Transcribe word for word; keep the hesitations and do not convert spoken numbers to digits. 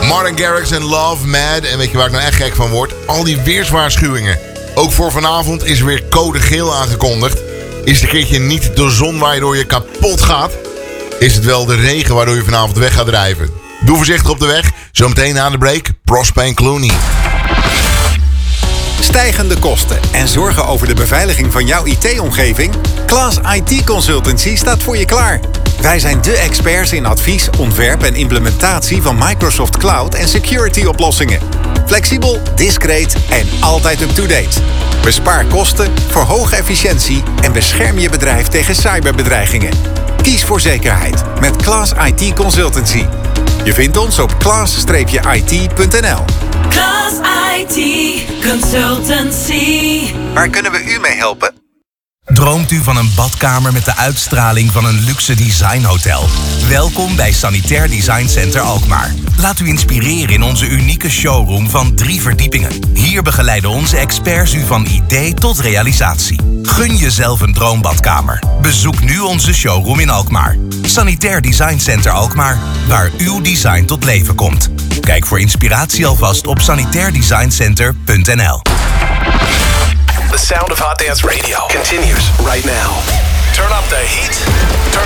Martin Garrix en Love Mad. En weet je waar ik nou echt gek van word? Al die weerswaarschuwingen. Ook voor vanavond is er weer code geel aangekondigd. Is het een keertje niet de zon waardoor je kapot gaat? Is het wel de regen waardoor je vanavond weg gaat drijven? Doe voorzichtig op de weg. Zometeen na de break, Prosper en Clooney. Stijgende kosten en zorgen over de beveiliging van jouw I T-omgeving? Claas I T Consultancy staat voor je klaar. Wij zijn de experts in advies, ontwerp en implementatie van Microsoft Cloud en security oplossingen. Flexibel, discreet en altijd up-to-date. Bespaar kosten, verhoog efficiëntie en bescherm je bedrijf tegen cyberbedreigingen. Kies voor zekerheid met Claas I T Consultancy. Je vindt ons op claas I T punt n l. Claas I T Consultancy. Waar kunnen we u mee helpen? Droomt u van een badkamer met de uitstraling van een luxe designhotel? Welkom bij Sanitair Design Center Alkmaar. Laat u inspireren in onze unieke showroom van drie verdiepingen. Hier begeleiden onze experts u van idee tot realisatie. Gun jezelf een droombadkamer. Bezoek nu onze showroom in Alkmaar. Sanitair Design Center Alkmaar, waar uw design tot leven komt. Kijk voor inspiratie alvast op sanitair design center punt n l. The sound of Hot Dance Radio continues right now. Turn up the heat. Turn